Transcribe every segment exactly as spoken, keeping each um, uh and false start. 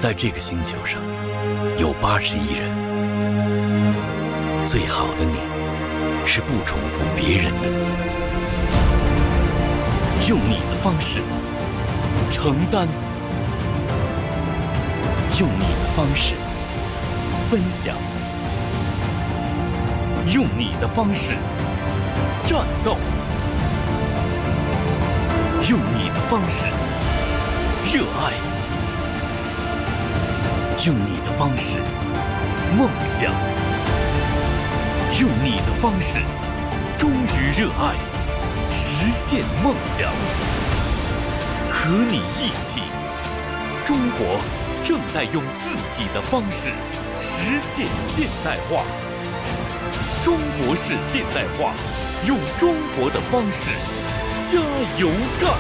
在这个星球上有八十亿人，最好的你是不重复别人的你，用你的方式承担，用你的方式分享，用你的方式战斗，用你的方式热爱，用你的方式梦想，用你的方式忠于热爱，实现梦想。和你一起，中国正在用自己的方式实现现代化。中国式现代化，用中国的方式加油干。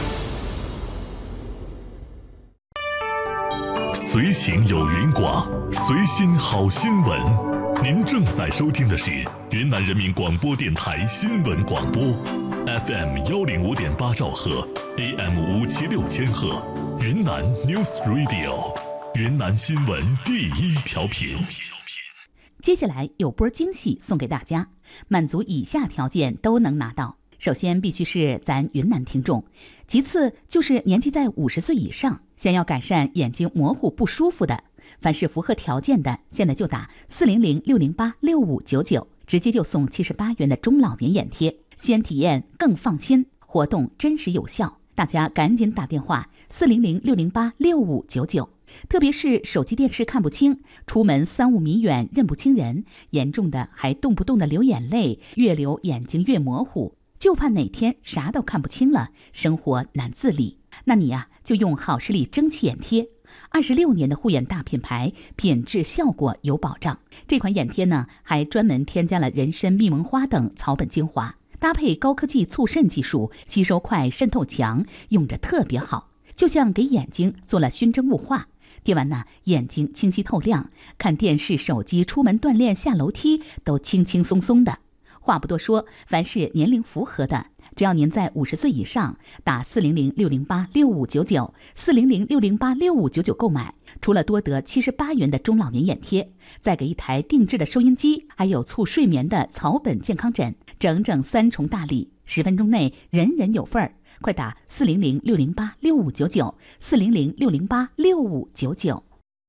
随行有云广，随心好新闻。您正在收听的是云南人民广播电台新闻广播 ，F M 幺零五点八兆赫 ，A M 五七六千赫，云南 News Radio， 云南新闻第一调频。 接下来有波惊喜送给大家，满足以下条件都能拿到。首先必须是咱云南听众，其次就是年纪在五十岁以上，想要改善眼睛模糊不舒服的，凡是符合条件的，现在就打四零零六零八六五九九，直接就送七十八元的中老年眼贴，先体验更放心，活动真实有效，大家赶紧打电话四零零六零八六五九九。特别是手机电视看不清，出门三五米远认不清人，严重的还动不动的流眼泪，越流眼睛越模糊，就怕哪天啥都看不清了，生活难自理。那你呀、啊，就用好视力蒸汽眼贴，二十六年的护眼大品牌，品质效果有保障。这款眼贴呢，还专门添加了人参、蜜蒙花等草本精华，搭配高科技促渗技术，吸收快、渗透强，用着特别好，就像给眼睛做了熏蒸雾化。贴完呢，眼睛清晰透亮，看电视、手机、出门锻炼、下楼梯都轻轻松松的。话不多说，凡是年龄符合的，只要您在五十岁以上，打四零零六零八六五九九，四零零六零八六五九九购买，除了多得七十八元的中老年眼贴，再给一台定制的收音机，还有促睡眠的草本健康枕，整整三重大礼，十分钟内人人有份儿。快打四零零六零八六五九九，四零零六零八六五九九。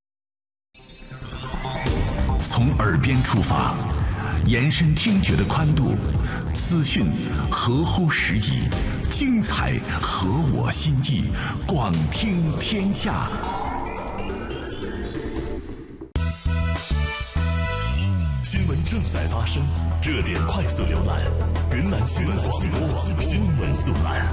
从耳边出发，延伸听觉的宽度，资讯合乎时宜，精彩合我心意，广听天下。新闻正在发生，热点快速浏览，云南新闻广播新闻速览。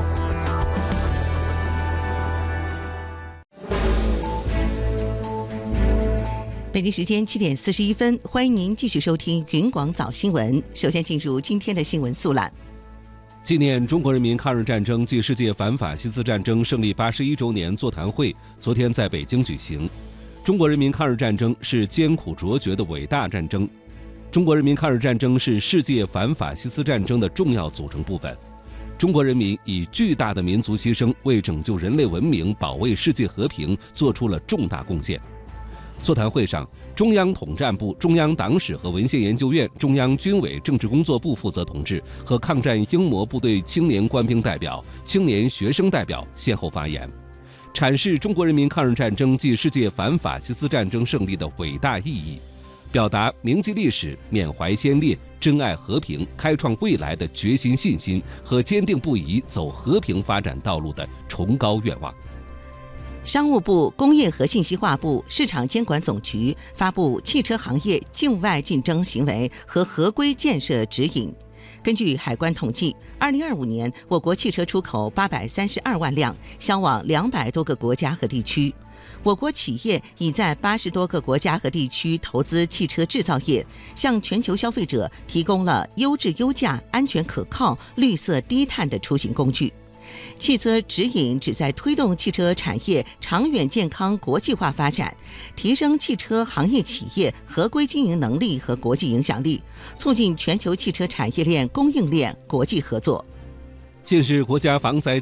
北京时间七点四十一分，欢迎您继续收听云广早新闻。首先进入今天的新闻速览。 纪念中国人民抗日战争暨世界反法西斯战争胜利八十一周年座谈会昨天在北京举行。中国人民抗日战争是艰苦卓绝的伟大战争，中国人民抗日战争是世界反法西斯战争的重要组成部分。中国人民以巨大的民族牺牲，为拯救人类文明、保卫世界和平做出了重大贡献。座谈会上，中央统战部、中央党史和文献研究院、中央军委政治工作部负责同志和抗战英模部队青年官兵代表、青年学生代表先后发言，阐释中国人民抗日战争暨世界反法西斯战争胜利的伟大意义，表达铭记历史、缅怀先烈、珍爱和平、开创未来的决心信心和坚定不移走和平发展道路的崇高愿望。 商务部、工业和信息化部、市场监管总局发布汽车行业境外竞争行为和合规建设指引。根据海关统计，二零二五年我国汽车出口八百三十二万辆，销往两百多个国家和地区。我国企业已在八十多个国家和地区投资汽车制造业，向全球消费者提供了优质优价、安全可靠、绿色低碳的出行工具。汽车指引旨在推动汽车产业长远健康国际化发展，提升汽车行业企业合规经营能力和国际影响力，促进全球汽车产业链供应链国际合作。 近日，国家防灾